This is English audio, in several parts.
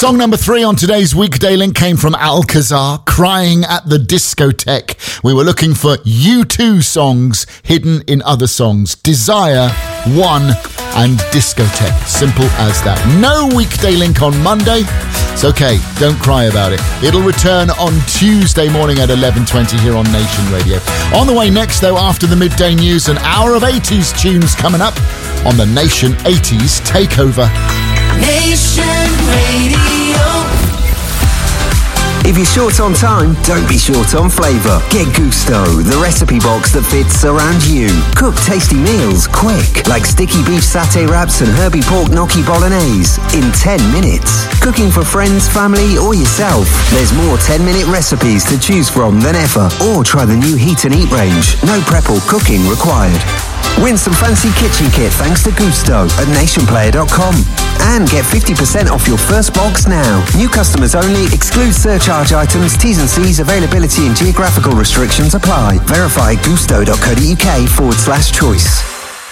Song number 3 on today's Weekday Link came from Alcazar, Crying at the Discotheque. We were looking for U2 songs hidden in other songs. Desire, One, and Discotheque. Simple as that. No Weekday Link on Monday. It's okay, don't cry about it. It'll return on Tuesday morning at 11:20 here on Nation Radio. On the way next, though, after the midday news, an hour of 80s tunes coming up on the Nation 80s Takeover. Nation Radio. If you're short on time, don't be short on flavour. Get Gusto, the recipe box that fits around you. Cook tasty meals quick, like sticky beef satay wraps and herby pork gnocchi bolognese in 10 minutes. Cooking for friends, family or yourself, there's more 10-minute recipes to choose from than ever. Or try the new Heat and Eat range. No prep or cooking required. Win some fancy kitchen kit thanks to Gusto at nationplayer.com. And get 50% off your first box now. New customers only. Exclude surcharge items. T's and C's. Availability and geographical restrictions apply. Verify gusto.co.uk/choice.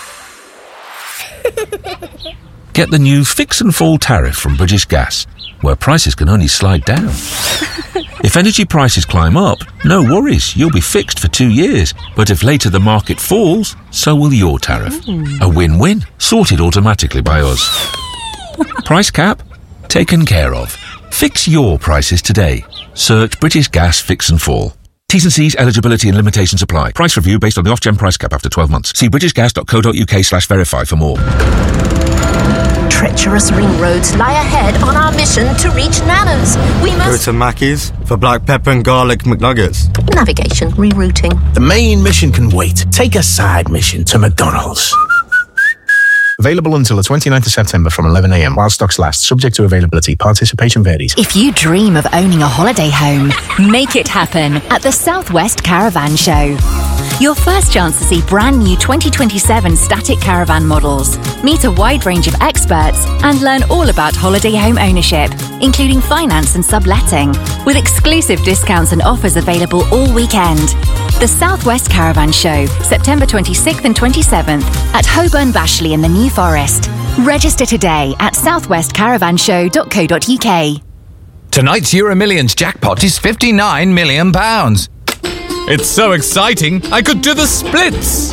Get the new Fix and Fall tariff from British Gas, where prices can only slide down. If energy prices climb up, no worries, you'll be fixed for 2 years. But if later the market falls, so will your tariff. A win-win, sorted automatically by us. Price cap? Taken care of. Fix your prices today. Search British Gas Fix and Fall. T's and C's, eligibility and limitations apply. Price review based on the off-gen price cap after 12 months. See britishgas.co.uk/verify for more. Treacherous ring roads lie ahead on our mission to reach Nana's. We Go must... to Mackey's for black pepper and garlic McNuggets. Navigation, rerouting. The main mission can wait. Take a side mission to McDonald's. Available until the 29th of September from 11 a.m. while stocks last, subject to availability. Participation varies. If you dream of owning a holiday home, make it happen at the Southwest Caravan Show. Your first chance to see brand new 2027 static caravan models, meet a wide range of experts, and learn all about holiday home ownership, including finance and subletting, with exclusive discounts and offers available all weekend. The Southwest Caravan Show, September 26th and 27th at Holborn Bashley in the New Forest. Register today at southwestcaravanshow.co.uk. Tonight's Euro Millions jackpot is £59 million. It's so exciting, I could do the splits.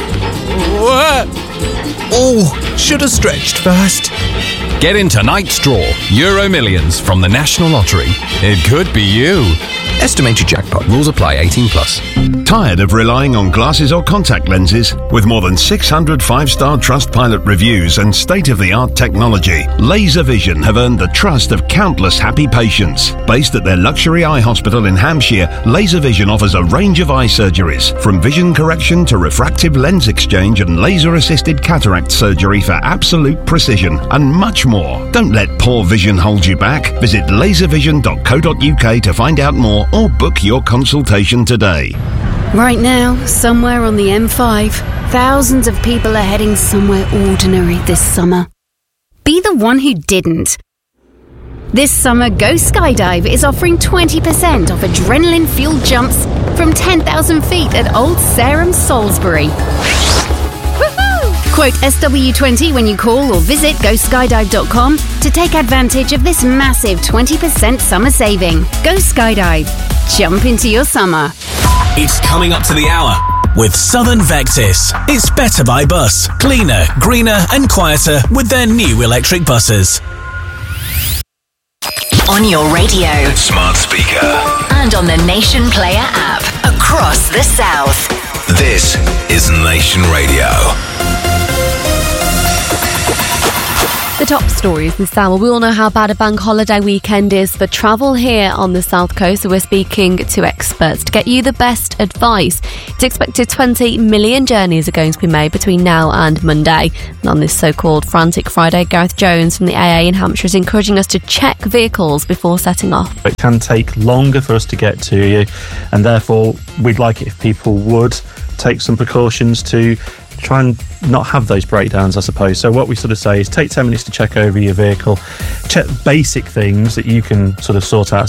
Oh, should have stretched first. Get in tonight's draw, Euro Millions from the National Lottery. It could be you. Estimated jackpot. Rules apply. 18+. Tired of relying on glasses or contact lenses? With more than 600 5-star Trustpilot reviews and state-of-the-art technology, Laser Vision have earned the trust of countless happy patients. Based at their luxury eye hospital in Hampshire, Laser Vision offers a range of eye surgeries, from vision correction to refractive lens exchange and laser-assisted cataract surgery for absolute precision, and much more. Don't let poor vision hold you back. Visit laservision.co.uk to find out more or book your consultation today. Right now, somewhere on the M5, thousands of people are heading somewhere ordinary this summer. Be the one who didn't. This summer, Go Skydive is offering 20% off adrenaline-fueled jumps from 10,000 feet at Old Sarum, Salisbury. Quote SW20 when you call or visit GoSkydive.com to take advantage of this massive 20% summer saving. Go Skydive. Jump into your summer. It's coming up to the hour with Southern Vectis. It's better by bus. Cleaner, greener and quieter with their new electric buses. On your radio, smart speaker, and on the Nation Player app across the South. This is Nation Radio. The top stories this hour. We all know how bad a bank holiday weekend is for travel here on the South Coast, so we're speaking to experts to get you the best advice. It's expected 20 million journeys are going to be made between now and Monday. And on this so-called Frantic Friday, Gareth Jones from the AA in Hampshire is encouraging us to check vehicles before setting off. It can take longer for us to get to you, and therefore we'd like it if people would take some precautions to try and not have those breakdowns, I suppose. So what we sort of say is take 10 minutes to check over your vehicle, check basic things that you can sort of sort out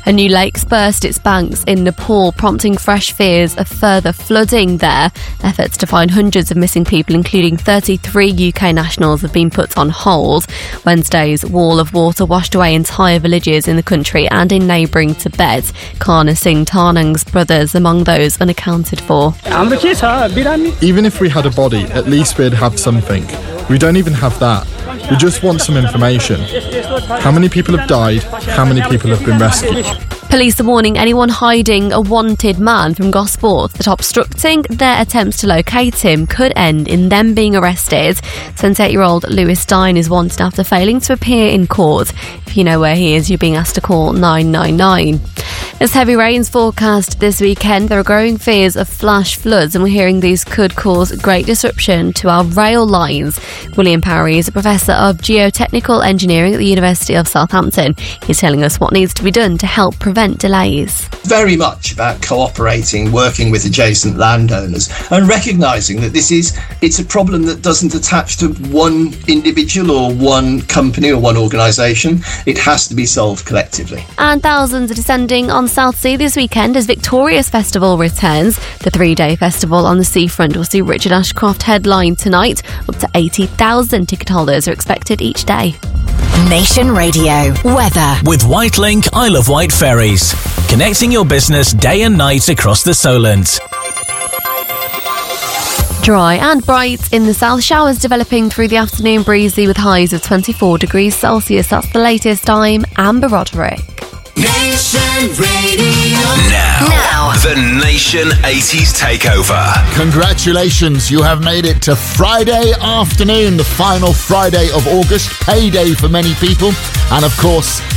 A new lake's burst its banks in Nepal, prompting fresh fears of further flooding there. Efforts to find hundreds of missing people, including 33 UK nationals, have been put on hold. Wednesday's wall of water washed away entire villages in the country and in neighbouring Tibet. Karna Singh Tarnang's brothers among those unaccounted for. Even if we had a body, at least we'd have something. We don't even have that. We just want some information. How many people have died? How many people have been rescued? Police are warning anyone hiding a wanted man from Gosport that obstructing their attempts to locate him could end in them being arrested. 28-year-old Lewis Dine is wanted after failing to appear in court. If you know where he is, you're being asked to call 999. As heavy rains forecast this weekend, there are growing fears of flash floods, and we're hearing these could cause great disruption to our rail lines. William Parry is a professor of geotechnical engineering at the University of Southampton. He's telling us what needs to be done to help prevent delays. Very much about cooperating, working with adjacent landowners and recognising that it's a problem that doesn't attach to one individual or one company or one organisation. It has to be solved collectively. And thousands are descending on Southsea this weekend as Victoria's Festival returns. The 3-day festival on the seafront will see Richard Ashcroft headline tonight. Up to 80,000 ticket holders are expected each day. Nation Radio weather with Whitelink Isle of Wight ferries, connecting your business day and night across the Solent. Dry and bright in the south, showers developing through the afternoon, breezy with highs of 24 degrees Celsius. That's the latest. I'm Amber Roderick. Nation Radio. Now, the Nation 80s Takeover. Congratulations, you have made it to Friday afternoon, the final Friday of August, payday for many people. And of course,